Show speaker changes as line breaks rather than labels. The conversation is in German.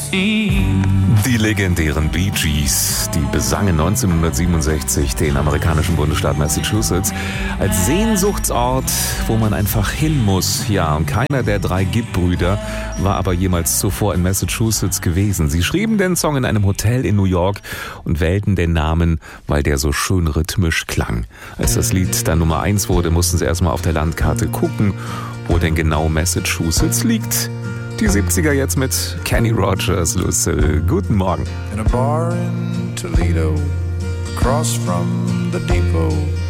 Die legendären Bee Gees, die besangen 1967 den amerikanischen Bundesstaat Massachusetts als Sehnsuchtsort, wo man einfach hin muss. Ja, und keiner der 3 Gibb-Brüder war aber jemals zuvor in Massachusetts gewesen. Sie schrieben den Song in einem Hotel in New York und wählten den Namen, weil der so schön rhythmisch klang. Als das Lied dann Nummer 1 wurde, mussten sie erstmal auf der Landkarte gucken, wo denn genau Massachusetts liegt. Die 70er jetzt mit Kenny Rogers, Lucille. Guten Morgen.
In a bar in Toledo, across from the depot.